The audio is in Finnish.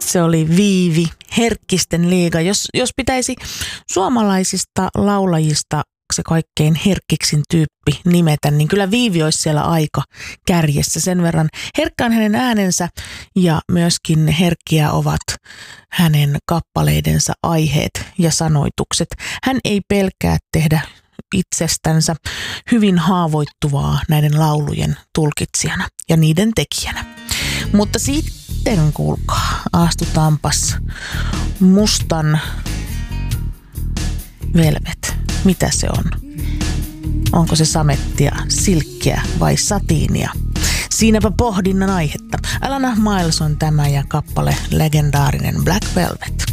Se oli Viivi, Herkkisten liiga. Jos pitäisi suomalaisista laulajista se kaikkein herkkiksin tyyppi nimetä, niin kyllä Viivi olisi siellä aika kärjessä. Sen verran herkkä on hänen äänensä ja myöskin herkkiä ovat hänen kappaleidensa aiheet ja sanoitukset. Hän ei pelkää tehdä itsestänsä hyvin haavoittuvaa näiden laulujen tulkitsijana ja niiden tekijänä. Mutta sitten kuulkaa, astutaanpas mustan Velvet. Mitä se on? Onko se samettia, silkkiä vai satiinia? Siinäpä pohdinnan aihetta. Alana Miles on tämä ja kappale legendaarinen Black Velvet.